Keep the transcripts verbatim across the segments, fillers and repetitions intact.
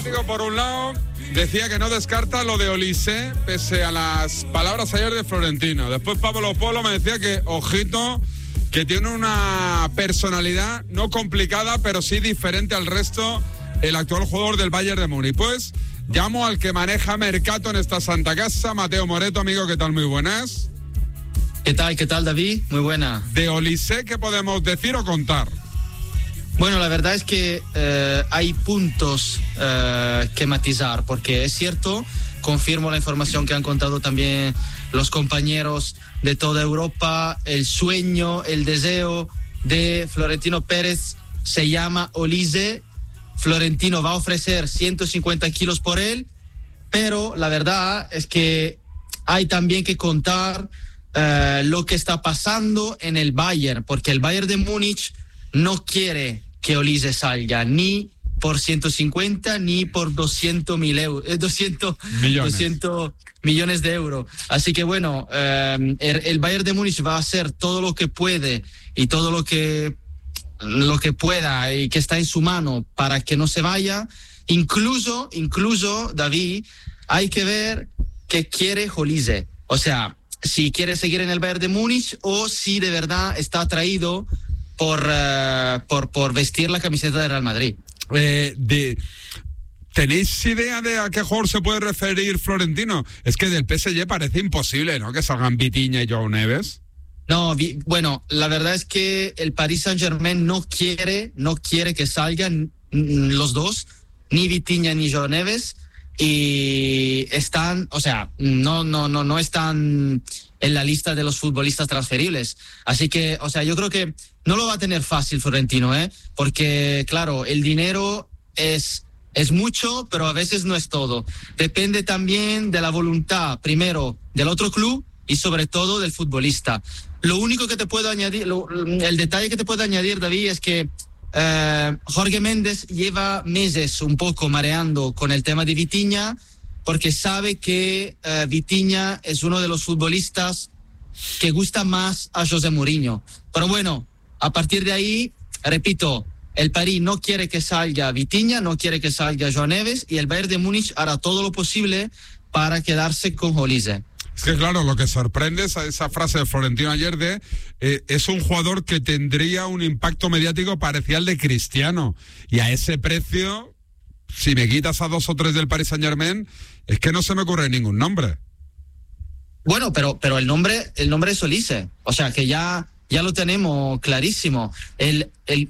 Fanático, por un lado, decía que no descarta lo de Olise, pese a las palabras ayer de Florentino. Después Pablo Polo me decía que, ojito, que tiene una personalidad no complicada, pero sí diferente al resto, el actual jugador del Bayern de Múnich. Pues llamo al que maneja Mercato en esta santa casa, Mateo Moreto. Amigo, ¿qué tal? Muy buenas. ¿Qué tal? ¿Qué tal, David? Muy buena. De Olise, ¿qué podemos decir o contar? Bueno, la verdad es que eh, hay puntos eh, que matizar, porque es cierto, confirmo la información que han contado también los compañeros de toda Europa, el sueño, el deseo de Florentino Pérez se llama Olise. Florentino va a ofrecer ciento cincuenta kilos por él, pero la verdad es que hay también que contar eh, lo que está pasando en el Bayern, porque el Bayern de Múnich no quiere que Olise salga ni por ciento cincuenta ni por doscientos mil euros, eh, doscientos millones. doscientos millones de euros. Así que bueno, eh, el, el Bayern de Múnich va a hacer todo lo que puede y todo lo que lo que pueda y que está en su mano para que no se vaya. Incluso, incluso, David, hay que ver qué quiere Olise. O sea, si quiere seguir en el Bayern de Múnich o si de verdad está atraído por, uh, por, por vestir la camiseta de Real Madrid. Eh, de, ¿Tenéis idea de a qué jugador se puede referir Florentino? Es que del P S G parece imposible, ¿no?, que salgan Vitinha y Joao Neves. No, vi, bueno, la verdad es que el Paris Saint-Germain no quiere, no quiere que salgan los dos, ni Vitinha ni Joao Neves, y están, o sea, no, no, no, no están en la lista de los futbolistas transferibles. Así que, o sea, yo creo que no lo va a tener fácil Florentino, ¿eh? Porque, claro, el dinero es, es mucho, pero a veces no es todo. Depende también de la voluntad, primero, del otro club y sobre todo del futbolista. Lo único que te puedo añadir, lo, el detalle que te puedo añadir, David, es que eh, Jorge Méndez lleva meses un poco mareando con el tema de Vitinha, porque sabe que uh, Vitinha es uno de los futbolistas que gusta más a José Mourinho. Pero bueno, a partir de ahí, repito, el París no quiere que salga Vitinha, no quiere que salga Joao Neves, y el Bayern de Múnich hará todo lo posible para quedarse con Olise. Es que claro, lo que sorprende es esa frase de Florentino ayer de eh, es un jugador que tendría un impacto mediático parecido al de Cristiano, y a ese precio, si me quitas a dos o tres del Paris Saint-Germain, es que no se me ocurre ningún nombre. Bueno, pero, pero el nombre, el nombre es Olise. O sea que ya, ya lo tenemos clarísimo. El, el,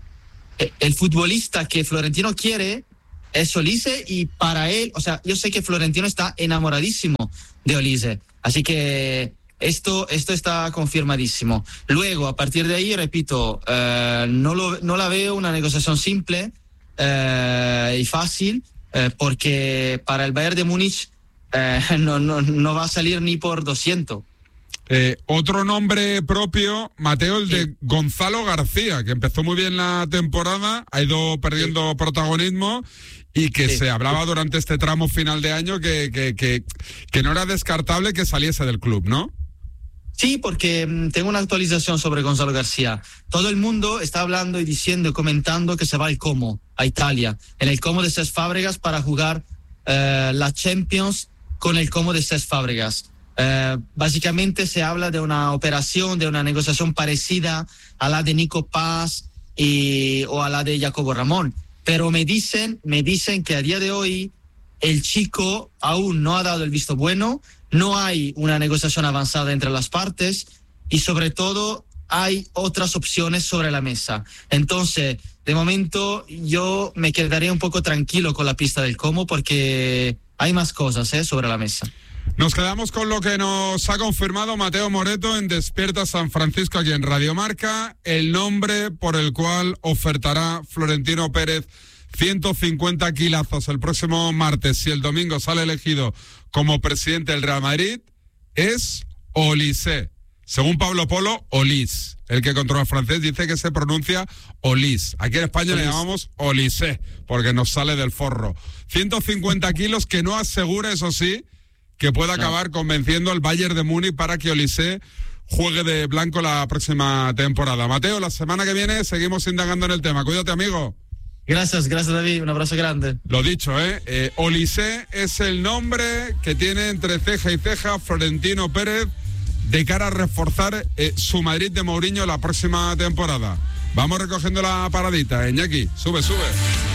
el futbolista que Florentino quiere es Olise, y para él, o sea, yo sé que Florentino está enamoradísimo de Olise. Así que esto, esto está confirmadísimo. Luego, a partir de ahí, repito, eh, no, lo, no la veo una negociación simple eh, y fácil. Eh, porque para el Bayern de Múnich eh, no, no, no va a salir ni por doscientos. Eh, otro nombre propio, Mateo, el sí. de Gonzalo García, que empezó muy bien la temporada, ha ido perdiendo sí. protagonismo, y que sí. se hablaba durante este tramo final de año que, que, que, que no era descartable que saliese del club, ¿no? Sí, porque mmm, tengo una actualización sobre Gonzalo García. Todo el mundo está hablando y diciendo y comentando que se va al Como, a Italia, en el Como de Cesc Fábregas, para jugar eh, la Champions con el Como de Cesc Fábregas. Eh, básicamente se habla de una operación, de una negociación parecida a la de Nico Paz y, o a la de Jacobo Ramón. Pero me dicen, me dicen que a día de hoy el chico aún no ha dado el visto bueno. No hay una negociación avanzada entre las partes y sobre todo hay otras opciones sobre la mesa. Entonces, de momento yo me quedaría un poco tranquilo con la pista del Como, porque hay más cosas ¿eh? sobre la mesa. Nos quedamos con lo que nos ha confirmado Mateo Moreto en Despierta San Francisco, aquí en Radio Marca, el nombre por el cual ofertará Florentino Pérez ciento cincuenta kilazos el próximo martes, si el domingo sale elegido como presidente del Real Madrid, es Olise. Según Pablo Polo, Olis. El que controla francés dice que se pronuncia Olis. Aquí en España Olis. Le llamamos Olise, porque nos sale del forro. ciento cincuenta kilos que no asegura, eso sí, que pueda acabar convenciendo al Bayern de Múnich para que Olise juegue de blanco la próxima temporada. Mateo, la semana que viene seguimos indagando en el tema. Cuídate, amigo. Gracias, gracias David, un abrazo grande. Lo dicho, ¿eh? eh Olise es el nombre que tiene entre ceja y ceja Florentino Pérez de cara a reforzar eh, su Madrid de Mourinho la próxima temporada. Vamos recogiendo la paradita, ¿eh, Iñaki? Sube, sube.